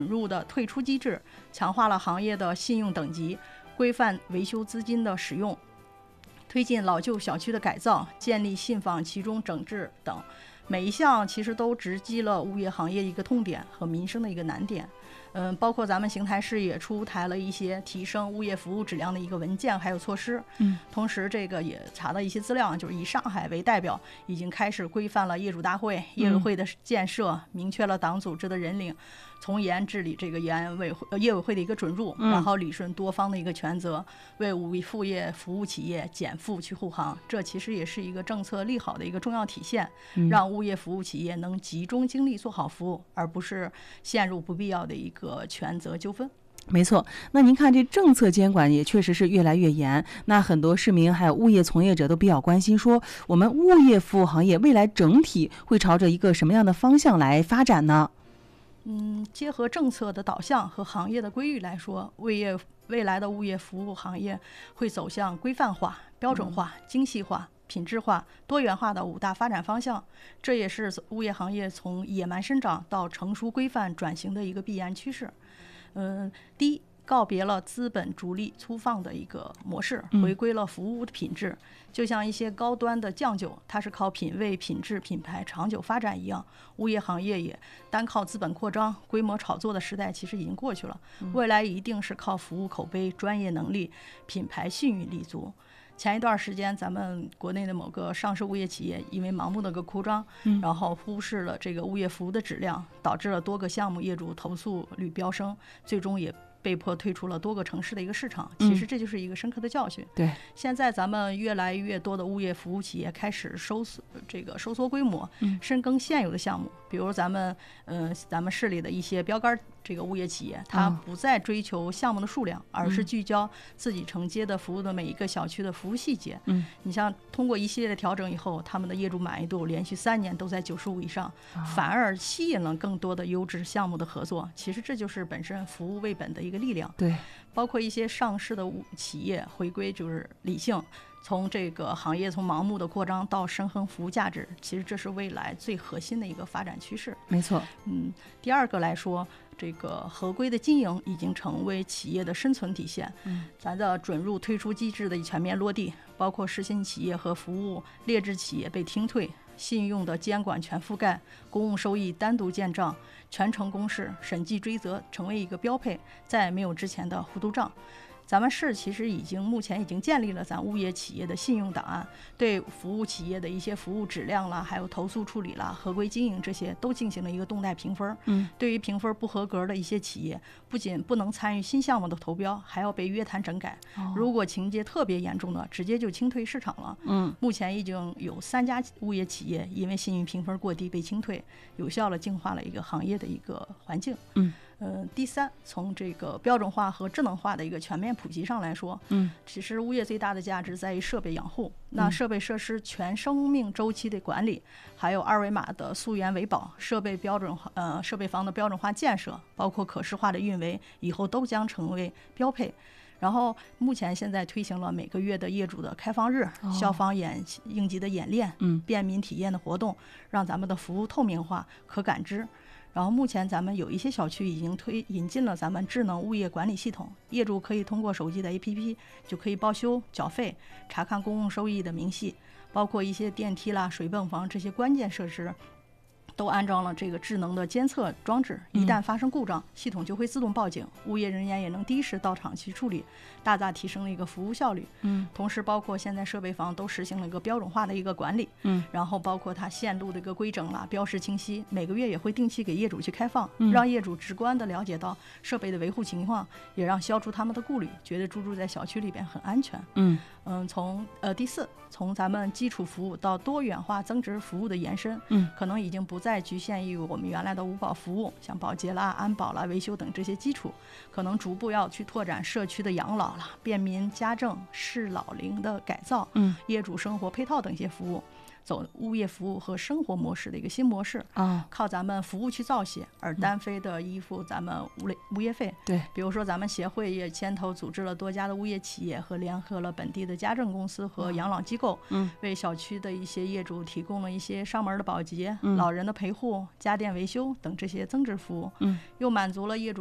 入的退出机制，强化了行业的信用等级，规范维修资金的使用，推进老旧小区的改造，建立信访其中整治等，每一项其实都直击了物业行业一个痛点和民生的一个难点。包括咱们邢台市也出台了一些提升物业服务质量的一个文件还有措施。同时这个也查到一些资料，就是以上海为代表，已经开始规范了业主大会、业委会的建设，明确了党组织的人领，从严治理这个业委会的一个准入，然后理顺多方的一个权责，为物业服务企业减负去护航。这其实也是一个政策利好的一个重要体现，让物业服务企业能集中精力做好服务，而不是陷入不必要的一个权责纠纷。 没错，那您看这政策监管也确实是越来越严，那很多市民还有物业从业者都比较关心，说我们物业服务行业未来整体会朝着一个什么样的方向来发展呢？ 结合政策的导向和行业的规律来说，未来的物业服务行业会走向规范化、标准化、精细化、品质化、多元化的5大发展方向，这也是物业行业从野蛮生长到成熟规范转型的一个必然趋势。第一，告别了资本逐利粗放的一个模式，回归了服务的品质。就像一些高端的酱酒，它是靠品味、品质、品牌长久发展一样，物业行业也单靠资本扩张、规模炒作的时代其实已经过去了，未来一定是靠服务口碑、专业能力、品牌信誉立足。前一段时间，咱们国内的某个上市物业企业因为盲目的个扩张，然后忽视了这个物业服务的质量，导致了多个项目业主投诉率飙升，最终也被迫退出了多个城市的一个市场。其实这就是一个深刻的教训。 对， 现在咱们越来越多的物业服务企业开始收缩规模，深耕现有的项目，比如咱们市里的一些标杆这个物业企业，它不再追求项目的数量，而是聚焦自己承接的服务的每一个小区的服务细节。你像通过一系列的调整以后，他们的业主满意度连续3年都在95以上，反而吸引了更多的优质项目的合作。其实这就是本身服务为本的一个力量。 对， 包括一些上市的企业回归就是理性，从这个行业从盲目的扩张到深耕服务价值，其实这是未来最核心的一个发展趋势。 没错。 第二个来说，这个合规的经营已经成为企业的生存底线。咱的准入退出机制的全面落地，包括实行企业和服务劣质企业被听退，信用的监管全覆盖，公共收益单独建账，全程公示，审计追责成为一个标配，再也没有之前的糊涂账。咱们市其实目前已经建立了咱物业企业的信用档案，对服务企业的一些服务质量啦，还有投诉处理啦、合规经营这些都进行了一个动态评分。对于评分不合格的一些企业，不仅不能参与新项目的投标，还要被约谈整改。如果情节特别严重的，直接就清退市场了。目前已经有3家物业企业因为信誉评分过低被清退，有效地净化了一个行业的一个环境。第三，从这个标准化和智能化的一个全面普及上来说，其实物业最大的价值在于设备养护，那设备设施全生命周期的管理，还有2维码的溯源维保，设备房的标准化建设，包括可视化的运维，以后都将成为标配。然后目前现在推行了每个月的业主的开放日、消防应急的演练、便民体验的活动，让咱们的服务透明化、可感知。然后目前咱们有一些小区已经引进了咱们智能物业管理系统，业主可以通过手机的 APP 就可以报修、缴费、查看公共收益的明细，包括一些电梯啦、水泵房这些关键设施都安装了这个智能的监测装置，一旦发生故障，系统就会自动报警，物业人员也能第一时到场去处理，大大提升了一个服务效率。同时包括现在设备房都实行了一个标准化的一个管理，然后包括它线路的一个规整啦、标识清晰，每个月也会定期给业主去开放，让业主直观的了解到设备的维护情况，也让消除他们的顾虑，觉得住在小区里边很安全。第四，从咱们基础服务到多元化增值服务的延伸，可能已经不再局限于我们原来的5保服务，像保洁啦、安保啦、维修等这些基础，可能逐步要去拓展社区的养老啦、便民家政、适老龄的改造、业主生活配套等一些服务。 走物业服务和生活模式的一个新模式啊， 靠咱们服务去造血，而单非的依附咱们物业费。 对， 比如说咱们协会也牵头组织了多家的物业企业和联合了本地的家政公司和养老机构，为小区的一些业主提供了一些上门的保洁、老人的陪护、家电维修等这些增值服务，又满足了业主